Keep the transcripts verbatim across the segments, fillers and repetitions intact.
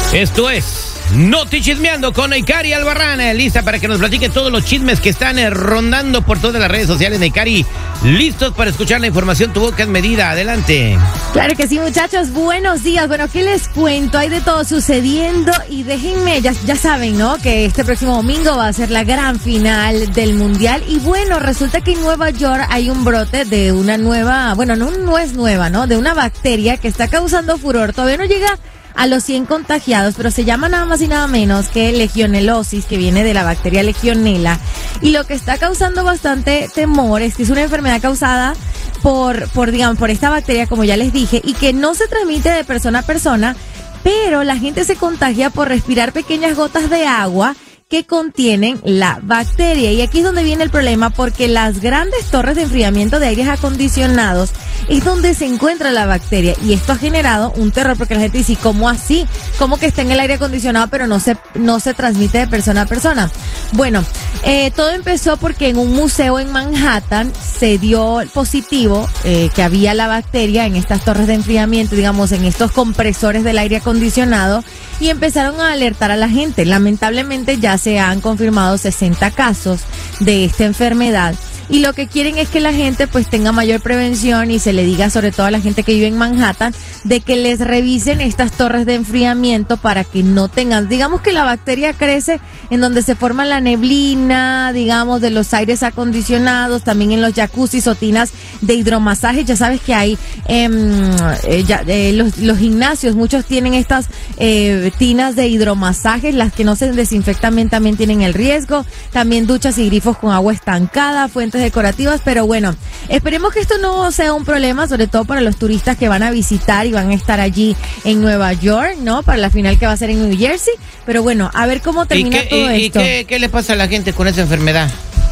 Esto es Noti Chismeando con Neikari Albarrán, lista para que nos platique todos los chismes que están eh, rondando por todas las redes sociales. Neikari, listos para escuchar la información, tu boca es medida, adelante. Claro que sí, muchachos, buenos días. Bueno, ¿qué les cuento? Hay de todo sucediendo y déjenme, ya, ya saben, ¿no? Que este próximo domingo va a ser la gran final del Mundial. Y bueno, resulta que en Nueva York hay un brote de una nueva, bueno, no, no es nueva, ¿no? De una bacteria que está causando furor. Todavía no llega a los cien contagiados, pero se llama nada más y nada menos que legionelosis, que viene de la bacteria legionela. Y lo que está causando bastante temor es que es una enfermedad causada por, por, digamos, por esta bacteria, como ya les dije, y que no se transmite de persona a persona, pero la gente se contagia por respirar pequeñas gotas de agua que contienen la bacteria. Y aquí es donde viene el problema, porque las grandes torres de enfriamiento de aires acondicionados es donde se encuentra la bacteria, y esto ha generado un terror, porque la gente dice, ¿cómo así? ¿Cómo que está en el aire acondicionado pero no se, no se transmite de persona a persona? Bueno, eh, todo empezó porque en un museo en Manhattan se dio positivo eh, que había la bacteria en estas torres de enfriamiento, digamos, en estos compresores del aire acondicionado, y empezaron a alertar a la gente. Lamentablemente ya se han confirmado sesenta casos de esta enfermedad. Y lo que quieren es que la gente pues tenga mayor prevención y se le diga, sobre todo a la gente que vive en Manhattan, de que les revisen estas torres de enfriamiento para que no tengan, digamos que la bacteria crece en donde se forma la neblina, digamos, de los aires acondicionados, también en los jacuzzis o tinas de hidromasaje. Ya sabes que hay eh, eh, ya, eh, los, los gimnasios, muchos tienen estas eh, tinas de hidromasajes, las que no se desinfectan bien también tienen el riesgo, también duchas y grifos con agua estancada, fuentes decorativas. Pero bueno, esperemos que esto no sea un problema, sobre todo para los turistas que van a visitar y van a estar allí en Nueva York, ¿no? Para la final que va a ser en New Jersey. Pero bueno, a ver cómo termina ¿Y qué, todo y, esto. ¿Y qué, qué le pasa a la gente con esa enfermedad?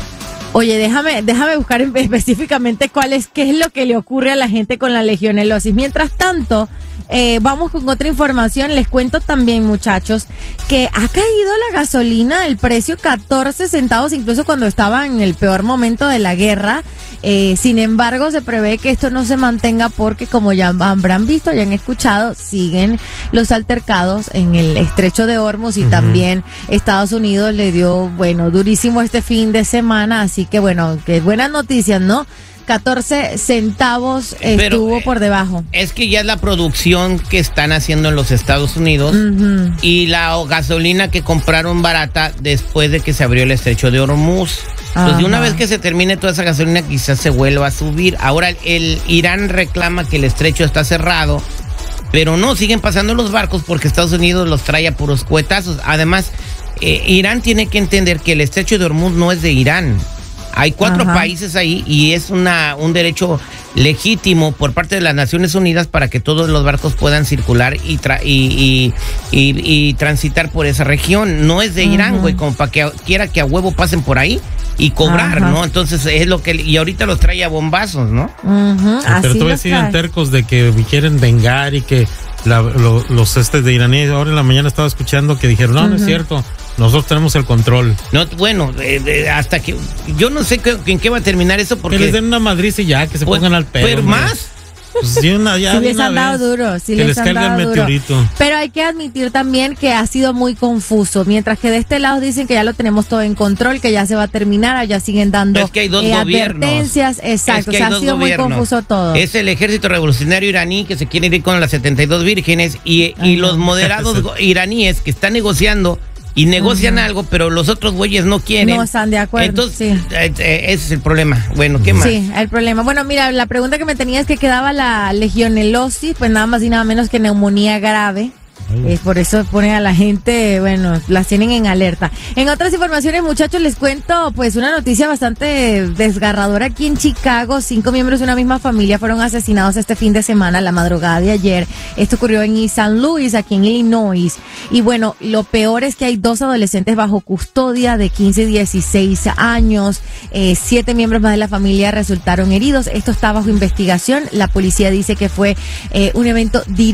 Oye, déjame, déjame buscar específicamente cuál es, qué es lo que le ocurre a la gente con la legionelosis. Mientras tanto, eh, vamos con otra información. Les cuento también, muchachos, que ha caído la gasolina, el precio catorce centavos, incluso cuando estaba en el peor momento de la guerra. Eh, sin embargo, se prevé que esto no se mantenga porque, como ya habrán visto, ya han escuchado, siguen los altercados en el estrecho de Hormuz, y uh-huh. también Estados Unidos le dio, bueno, durísimo este fin de semana. Así que, bueno, que buenas noticias, ¿no? catorce centavos estuvo Pero, por debajo. Es que ya es la producción que están haciendo en los Estados Unidos uh-huh. y la gasolina que compraron barata después de que se abrió el estrecho de Hormuz. Entonces, uh-huh. una vez que se termine toda esa gasolina, quizás se vuelva a subir. Ahora, el Irán reclama que el estrecho está cerrado, pero no, siguen pasando los barcos porque Estados Unidos los trae a puros cuetazos. Además, eh, Irán tiene que entender que el estrecho de Hormuz no es de Irán. Hay cuatro Ajá. países ahí y es una un derecho legítimo por parte de las Naciones Unidas para que todos los barcos puedan circular y tra- y, y, y, y transitar por esa región. No es de Irán, uh-huh. güey, como para que quiera que a huevo pasen por ahí y cobrar, Ajá. ¿no? Entonces es lo que... Y ahorita los trae a bombazos, ¿no? Uh-huh. Sí, pero todavía siguen tercos de que quieren vengar y que la, lo, los estes de iraníes. Ahora en la mañana estaba escuchando que dijeron, no, uh-huh. no es cierto. Nosotros tenemos el control. No, bueno, eh, eh, hasta que... Yo no sé que, en qué va a terminar eso porque... Que les den una madriz y ya, que se pues, pongan al pedo. ¿Pero hombre. más? Pues sí, una, ya sí les han dado duro, sí que les, les han dado el meteorito. Duro. Pero hay que admitir también que ha sido muy confuso. Mientras que de este lado dicen que ya lo tenemos todo en control, que ya se va a terminar, allá siguen dando es que hay dos eh, advertencias. Exacto, es que o sea, ha sido gobiernos. muy confuso todo. Es el Ejército Revolucionario Iraní que se quiere ir con las setenta y dos vírgenes y, y los moderados iraníes que están negociando y negocian uh-huh. algo, pero los otros güeyes no quieren. No están de acuerdo. Entonces, sí. eh, eh, ese es el problema. Bueno, ¿qué más? Sí, el problema. Bueno, mira, la pregunta que me tenía es que quedaba la legionelosis, pues nada más y nada menos que neumonía grave. Eh, por eso ponen a la gente, bueno, las tienen en alerta. En otras informaciones, muchachos, les cuento pues una noticia bastante desgarradora aquí en Chicago. Cinco miembros de una misma familia fueron asesinados este fin de semana, la madrugada de ayer. Esto ocurrió en Saint Louis, aquí en Illinois. Y bueno, lo peor es que hay dos adolescentes bajo custodia de quince y dieciséis años. Eh, siete miembros más de la familia resultaron heridos. Esto está bajo investigación. La policía dice que fue eh, un evento directo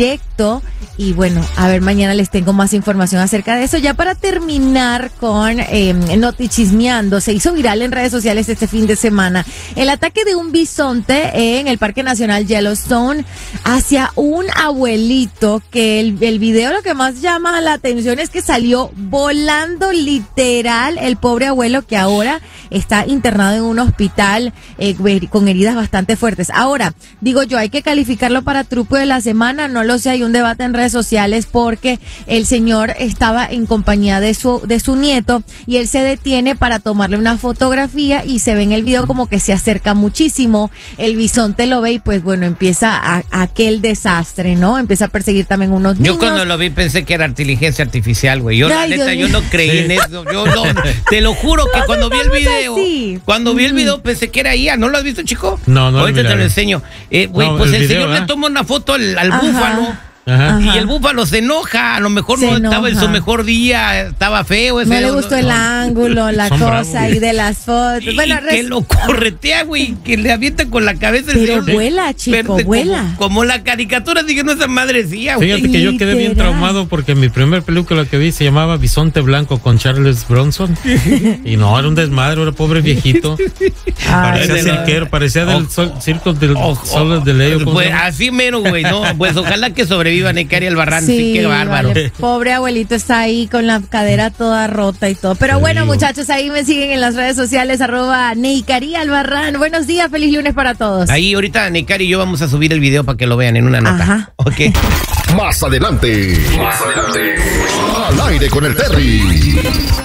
abuelito. Y bueno, a ver, mañana les tengo más información acerca de eso. Ya para terminar con eh, Noti Chismeando, se hizo viral en redes sociales este fin de semana el ataque de un bisonte en el Parque Nacional Yellowstone hacia un abuelito, que el, el video lo que más llama la atención es que salió volando literal el pobre abuelo, que ahora está internado en un hospital eh, con heridas bastante fuertes. Ahora, digo yo, hay que calificarlo para truco de la semana, no lo sé, hay un debate en redes sociales porque el señor estaba en compañía de su de su nieto y él se detiene para tomarle una fotografía y se ve en el video como que se acerca muchísimo, el bisonte lo ve y pues bueno, empieza a, a aquel desastre, ¿no? Empieza a perseguir también unos niños. Yo cuando lo vi pensé que era inteligencia artificial, güey. Yo Ay, la neta, yo no creí sí. en eso. Yo no, te lo juro que cuando vi el video, así. cuando vi el video pensé que era I A. ¿No lo has visto, chico? No, no. Ahorita te lo enseño. Eh, güey, no, pues el, el video, señor ¿eh? le toma una foto al, al búfalo. Ajá. Y el búfalo se enoja, a lo mejor se no enoja. Estaba en su mejor día, estaba feo. Ese no le gustó no, el no, ángulo, la cosa bravos, y de las fotos. Y, bueno, y que lo corretea, güey, que le avienta con la cabeza. Pero el vuela, chico, vuela. Como, como la caricatura, dije, no esa madrecía, güey. Fíjate que yo quedé bien traumado porque mi primer película que vi se llamaba Bisonte Blanco con Charles Bronson. Y no, era un desmadre, era pobre viejito. Ay, parecía cirquero, parecía del oh, sol, circo del oh, Sol de Leo. Pues así menos, güey, no, pues ojalá que sobreviva Necari Albarrán, sí, sí, qué bárbaro. Vale. Pobre abuelito está ahí con la cadera toda rota y todo. Pero bueno, muchachos, ahí me siguen en las redes sociales, arroba Necari Albarrán. Buenos días, feliz lunes para todos. Ahí ahorita Necari y yo vamos a subir el video para que lo vean en una nota. Ajá. Ok. Más adelante. Más adelante. Al aire con el Terry.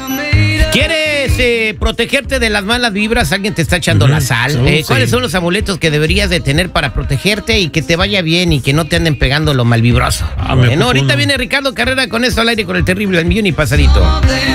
¿Quieres eh, protegerte de las malas vibras? Alguien te está echando uh-huh. la sal. Uh, eh, ¿Cuáles sí. son los amuletos que deberías de tener para protegerte y que te vaya bien y que no te anden pegando lo malvibroso? Ah, bueno, ahorita viene Ricardo Carrera con esto al aire con el terrible al millón y pasadito.